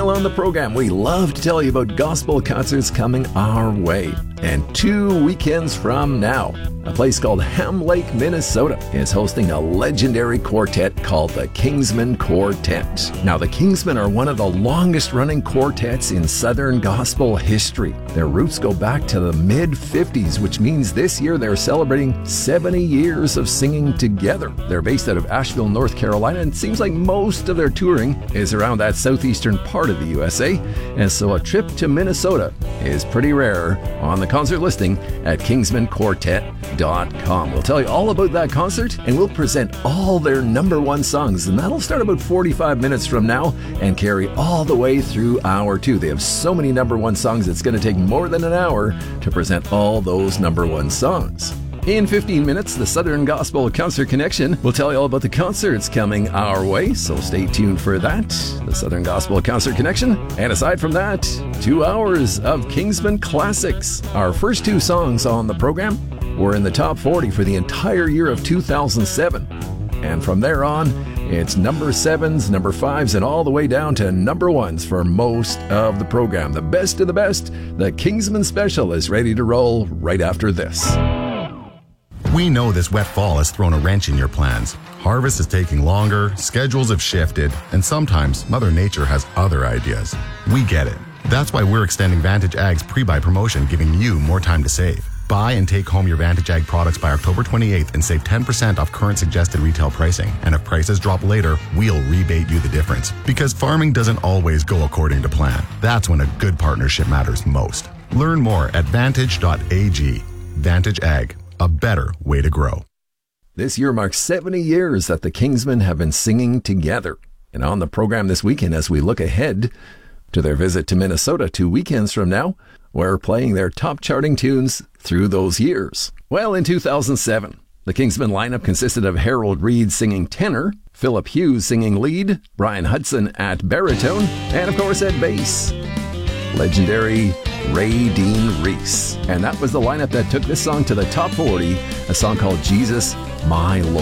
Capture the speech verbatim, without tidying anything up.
Well, on the program, we love to tell you about gospel concerts coming our way. And two weekends from now, a place called Ham Lake, Minnesota is hosting a legendary quartet called the Kingsmen Quartet. Now, the Kingsmen are one of the longest-running quartets in Southern gospel history. Their roots go back to the mid fifties, which means this year they're celebrating seventy years of singing together. They're based out of Asheville, North Carolina, and it seems like most of their touring is around that southeastern part of the U S A, and so a trip to Minnesota is pretty rare. On the concert listing at kingsmen quartet dot com. We'll tell you all about that concert, and we'll present all their number one songs, and that'll start about forty-five minutes from now and carry all the way through hour two. They have so many number one songs, it's going to take more than an hour to present all those number one songs. In fifteen minutes, the Southern Gospel Concert Connection will tell you all about the concerts coming our way, so stay tuned for that, the Southern Gospel Concert Connection. And aside from that, two hours of Kingsmen classics. Our first two songs on the program were in the top forty for the entire year of two thousand seven. And from there on, it's number sevens, number fives, and all the way down to number ones for most of the program. The best of the best, the Kingsmen Special is ready to roll right after this. We know this wet fall has thrown a wrench in your plans. Harvest is taking longer, schedules have shifted, and sometimes Mother Nature has other ideas. We get it. That's why we're extending Vantage Ag's pre-buy promotion, giving you more time to save. Buy and take home your Vantage Ag products by October twenty-eighth and save ten percent off current suggested retail pricing. And if prices drop later, we'll rebate you the difference. Because farming doesn't always go according to plan. That's when a good partnership matters most. Learn more at vantage dot a g. Vantage Ag. A better way to grow. This year marks seventy years that the Kingsmen have been singing together. And on the program this weekend, as we look ahead to their visit to Minnesota two weekends from now, we're playing their top charting tunes through those years. Well, in two thousand seven, the Kingsmen lineup consisted of Harold Reed singing tenor, Philip Hughes singing lead, Brian Hudson at baritone, and of course at bass, legendary Ray Dean Reese. And that was the lineup that took this song to the top forty, a song called Jesus, My Lord.